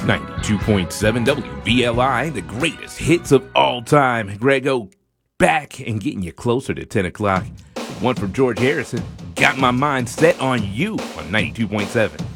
92.7 WVLI, the greatest hits of all time. Grego back and getting you closer to 10 o'clock. One from George Harrison. Got my mind set on you on 92.7